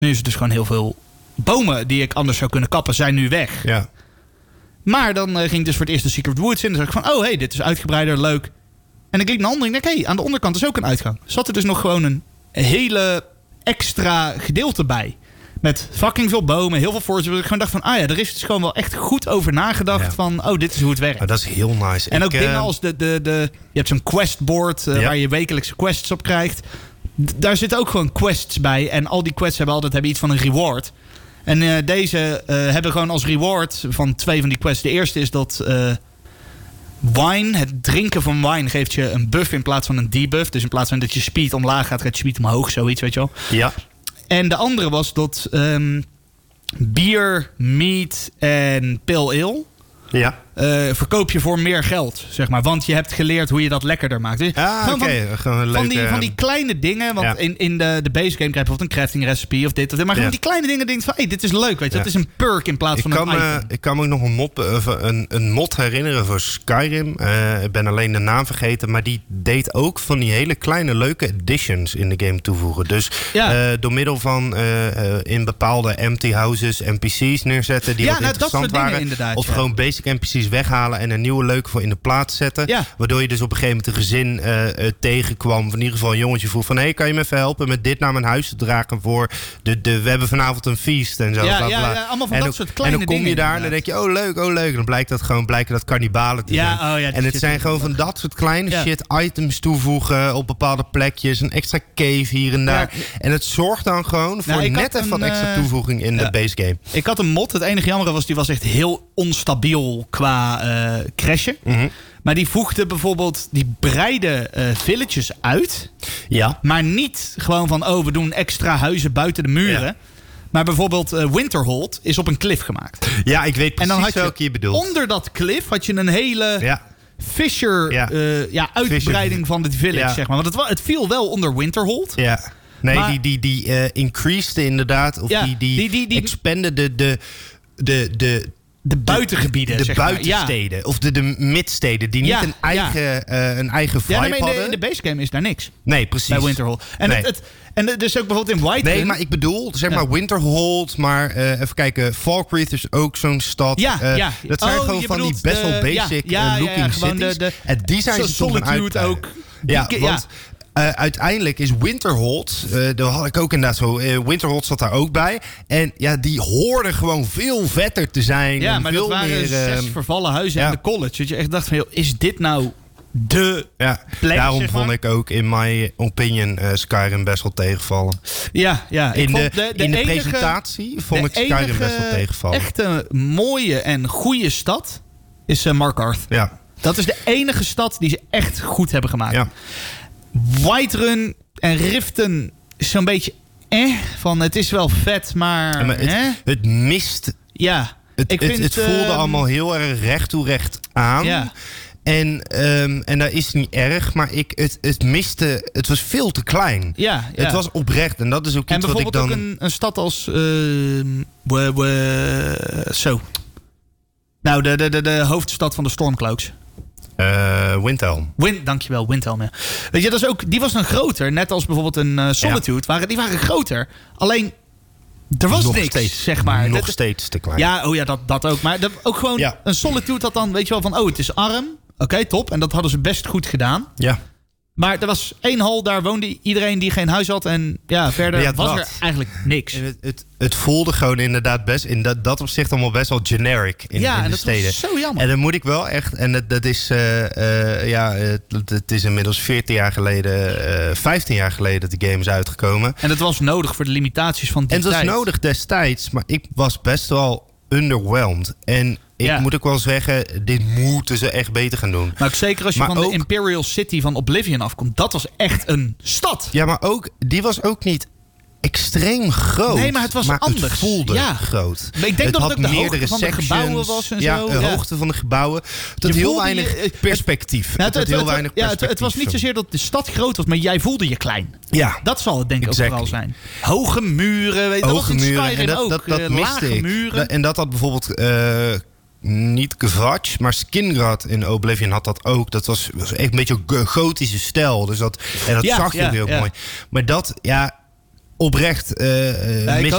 Nu is het dus gewoon heel veel bomen die ik anders zou kunnen kappen, zijn nu weg. Ja. Maar dan ging ik dus voor het eerst de Secret Woods in. Dan zag ik van, dit is uitgebreider, leuk. En ik liep naar onder en ik dacht, aan de onderkant is ook een uitgang. Zat er dus nog gewoon een hele extra gedeelte bij. Met fucking veel bomen, heel veel voorzien. Ik gewoon dacht van, er is dus gewoon wel echt goed over nagedacht van, dit is hoe het werkt. Oh, dat is heel nice. En ook dingen als je hebt zo'n questboard waar je wekelijkse quests op krijgt. Daar zitten ook gewoon quests bij. En al die quests hebben iets van een reward. En deze hebben gewoon als reward van 2 van die quests. De eerste is dat wine, het drinken van wine, geeft je een buff in plaats van een debuff. Dus in plaats van dat je speed omlaag gaat je speed omhoog, zoiets, weet je wel. Ja. En de andere was dat bier, meat en pale ale verkoop je voor meer geld, zeg maar. Want je hebt geleerd hoe je dat lekkerder maakt. Dus van die kleine dingen. Want in de base game krijg je bijvoorbeeld een crafting recipe of dit of dit. Maar gewoon die kleine dingen denk je van, dit is leuk, weet je. Dat is een perk in plaats van een item. Ik kan me ook nog een mod herinneren voor Skyrim. Ik ben alleen de naam vergeten. Maar die deed ook van die hele kleine leuke additions in de game toevoegen. Dus door middel van in bepaalde empty houses NPC's neerzetten die wat interessant waren. Of gewoon basic NPC's weghalen en een nieuwe leuke voor in de plaats zetten. Ja. Waardoor je dus op een gegeven moment een gezin tegenkwam. Of in ieder geval een jongetje vroeg van, kan je me even helpen met dit naar mijn huis te dragen voor we hebben vanavond een feest en zo. Ja, allemaal van dat soort kleine dingen. En dan kom je daar en dan denk je, leuk. Dan blijken dat kannibalen te zijn. En het zijn gewoon van dat soort kleine shit items toevoegen op bepaalde plekjes. Een extra cave hier en daar. Ja. En het zorgt dan gewoon voor net even wat extra toevoeging in de base game. Ik had een mod. Het enige jammer was, die was echt heel onstabiel qua crashen. Mm-hmm. Maar die voegde bijvoorbeeld, die breide villages uit. Ja. Maar niet gewoon van, we doen extra huizen buiten de muren. Ja. Maar bijvoorbeeld Winterhold is op een cliff gemaakt. Ja, ik weet precies welke je bedoelt. Onder dat cliff had je een hele uitbreiding van het village, zeg maar. Want het viel wel onder Winterhold. Ja. Nee, maar die increased inderdaad. Of die expanded de buitengebieden, de buitensteden. Ja. Of de midsteden die niet een eigen vibe hadden. In de base game is daar niks. Nee, precies. Bij Winterhold. En dus ook bijvoorbeeld in Whiterun. Nee, maar ik bedoel, zeg maar Winterhold. Maar even kijken, Falkreath is ook zo'n stad. Dat zijn gewoon van die best wel basic looking cities. En die zijn ze toch uit. Ook. Want uiteindelijk is Winterhold, daar had ik ook inderdaad zo, Winterhold zat daar ook bij. En die hoorden gewoon veel vetter te zijn. Ja, maar veel dat waren 6 vervallen huizen in de college. Dat je echt dacht van, is dit nou de plek? Daarom vond ik ook in my opinion Skyrim best wel tegenvallen. Ja. In de presentatie vond ik Skyrim best wel tegenvallen. Echt een mooie en goede stad is Markarth. Ja. Dat is de enige stad die ze echt goed hebben gemaakt. Ja. Whiterun en Riften is zo'n beetje van het is wel vet, maar het mist. Ja. Het voelde allemaal heel erg recht toe recht aan. Ja. En dat is niet erg, maar het miste. Het was veel te klein. Ja. Het was oprecht en dat is ook iets wat ik dan. En bijvoorbeeld ook een stad als Nou, de hoofdstad van de Stormcloaks. Windhelm. Dankjewel, Windhelm. Ja. Weet je, dat is ook, die was dan groter. Net als bijvoorbeeld een Solitude. Die waren groter. Alleen, er was nog niks, steeds, zeg maar. Nog steeds te klein. Ja, dat ook. Maar ook gewoon een Solitude had dan, weet je wel, van het is arm. Oké, top. En dat hadden ze best goed gedaan. Ja. Maar er was 1 hal, daar woonde iedereen die geen huis had. En verder was er eigenlijk niks. Het voelde gewoon inderdaad best in dat opzicht allemaal best wel generic in de steden. Was zo jammer. En dan moet ik wel echt, en dat is het is inmiddels 14 jaar geleden, 15 jaar geleden dat die game is uitgekomen. En dat was nodig voor de limitaties van die tijd. En dat was nodig destijds, maar ik was best wel underwhelmed. En ik moet ook wel zeggen, dit moeten ze echt beter gaan doen. Maar ook zeker als je van de Imperial City van Oblivion afkomt. Dat was echt een stad. Ja, maar die was ook niet extreem groot. Nee, maar het was anders. Het voelde groot. Maar ik denk dat het ook de hoogte van de gebouwen was en zo. De hoogte van de gebouwen. Het had heel weinig perspectief. Het was niet zozeer dat de stad groot was, maar jij voelde je klein. Ja. Dat zal het denk ik ook vooral zijn. Hoge muren. Weet je, hoge muren. En dat miste ik. Muren. En dat had bijvoorbeeld niet Kvatch, maar Skingrad in Oblivion had dat ook. Dat was echt een beetje een gotische stijl. Dus dat zag je heel mooi. Maar dat, oprecht mis